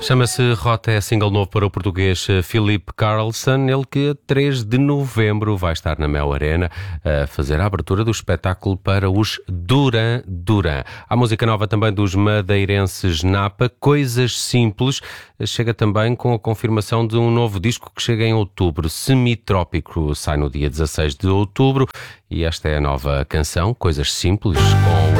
Chama-se Rota, é single novo para o português Philip Carlson, ele que a 3 de novembro vai estar na Mel Arena a fazer a abertura do espetáculo para os Duran Duran. Há música nova também dos madeirenses Napa, Coisas Simples, chega também com a confirmação de um novo disco que chega em outubro, Semitrópico, sai no dia 16 de outubro e esta é a nova canção, Coisas Simples, com